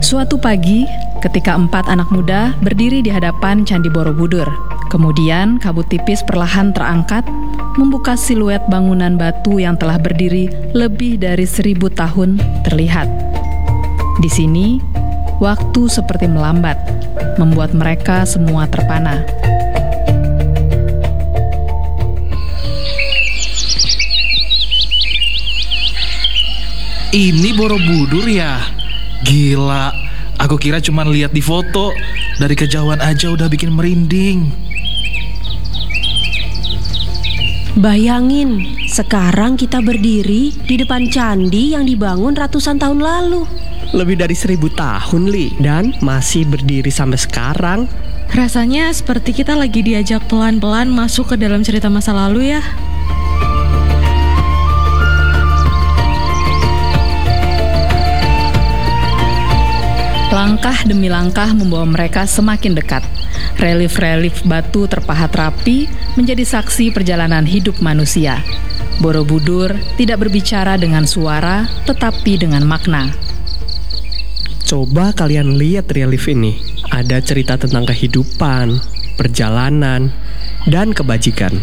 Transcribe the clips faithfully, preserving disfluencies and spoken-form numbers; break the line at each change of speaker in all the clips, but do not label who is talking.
Suatu pagi, ketika empat anak muda berdiri di hadapan Candi Borobudur, kemudian kabut tipis perlahan terangkat, membuka siluet bangunan batu yang telah berdiri lebih dari seribu tahun terlihat. Di sini, waktu seperti melambat, membuat mereka semua terpana.
Ini Borobudur ya? Gila, aku kira cuma lihat di foto. Dari kejauhan aja udah bikin merinding.
Bayangin, sekarang kita berdiri di depan candi yang dibangun ratusan tahun lalu.
Lebih dari seribu tahun, Li, dan masih berdiri sampai sekarang.
Rasanya seperti kita lagi diajak pelan-pelan masuk ke dalam cerita masa lalu ya.
Langkah demi langkah membawa mereka semakin dekat. Relief-relief batu terpahat rapi menjadi saksi perjalanan hidup manusia. Borobudur tidak berbicara dengan suara, tetapi dengan makna.
Coba kalian lihat relief ini. Ada cerita tentang kehidupan, perjalanan, dan kebajikan.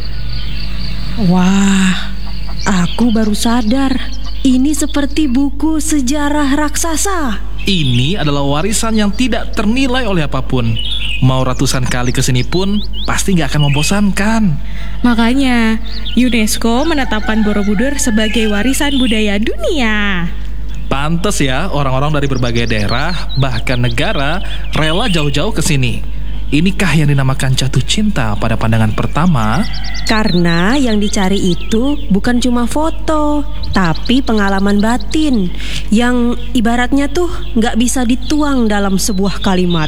Wah, aku baru sadar. Ini seperti buku sejarah raksasa.
Ini adalah warisan yang tidak ternilai oleh apapun. Mau ratusan kali kesini pun pasti gak akan membosankan.
Makanya UNESCO menetapkan Borobudur sebagai warisan budaya dunia.
Pantes ya orang-orang dari berbagai daerah, bahkan negara, rela jauh-jauh ke sini. Inikah yang dinamakan jatuh cinta pada pandangan pertama?
Karena yang dicari itu bukan cuma foto, tapi pengalaman batin yang ibaratnya tuh nggak bisa dituang dalam sebuah kalimat.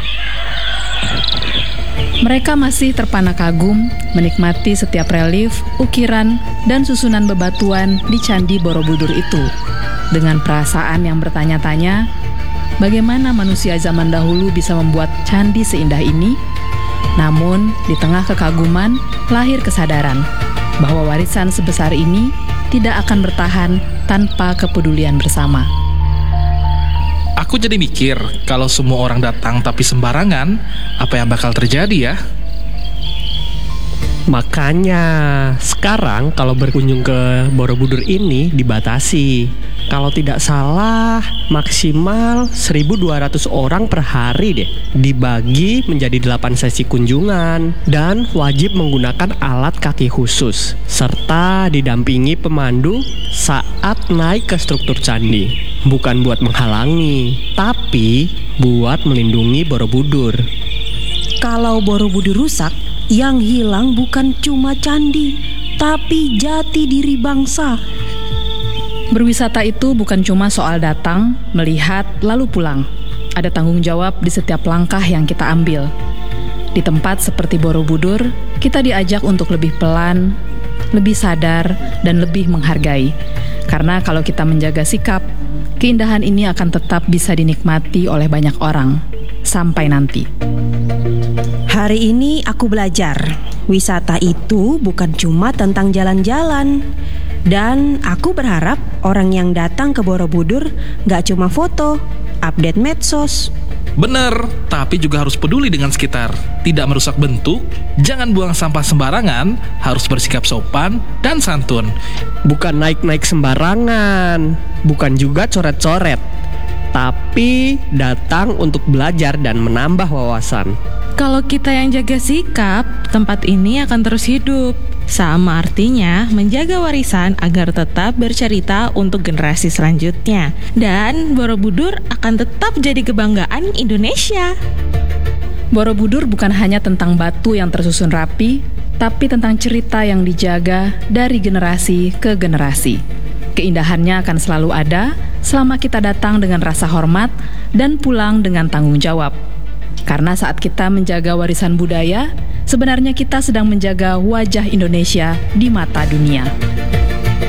Mereka masih terpana kagum menikmati setiap relief, ukiran, dan susunan bebatuan di Candi Borobudur itu. Dengan perasaan yang bertanya-tanya, bagaimana manusia zaman dahulu bisa membuat candi seindah ini? Namun, di tengah kekaguman, lahir kesadaran bahwa warisan sebesar ini tidak akan bertahan tanpa kepedulian bersama.
Aku jadi mikir, kalau semua orang datang tapi sembarangan, apa yang bakal terjadi ya?
Makanya sekarang kalau berkunjung ke Borobudur ini dibatasi. Kalau tidak salah maksimal seribu dua ratus orang per hari deh. Dibagi menjadi delapan sesi kunjungan dan wajib menggunakan alat kaki khusus serta didampingi pemandu saat naik ke struktur candi. Bukan buat menghalangi, tapi buat melindungi Borobudur.
Kalau Borobudur rusak, yang hilang bukan cuma candi, tapi jati diri bangsa.
Berwisata itu bukan cuma soal datang, melihat, lalu pulang. Ada tanggung jawab di setiap langkah yang kita ambil. Di tempat seperti Borobudur, kita diajak untuk lebih pelan, lebih sadar, dan lebih menghargai. Karena kalau kita menjaga sikap, keindahan ini akan tetap bisa dinikmati oleh banyak orang, sampai nanti.
Hari ini aku belajar, wisata itu bukan cuma tentang jalan-jalan. Dan aku berharap orang yang datang ke Borobudur gak cuma foto, update medsos.
Bener, tapi juga harus peduli dengan sekitar. Tidak merusak bentuk, jangan buang sampah sembarangan, harus bersikap sopan dan santun.
Bukan naik-naik sembarangan, bukan juga coret-coret, tapi datang untuk belajar dan menambah wawasan.
Kalau kita yang jaga sikap, tempat ini akan terus hidup. Sama artinya menjaga warisan agar tetap bercerita untuk generasi selanjutnya. Dan Borobudur akan tetap jadi kebanggaan Indonesia.
Borobudur bukan hanya tentang batu yang tersusun rapi, tapi tentang cerita yang dijaga dari generasi ke generasi. Keindahannya akan selalu ada selama kita datang dengan rasa hormat dan pulang dengan tanggung jawab. Karena saat kita menjaga warisan budaya, sebenarnya kita sedang menjaga wajah Indonesia di mata dunia.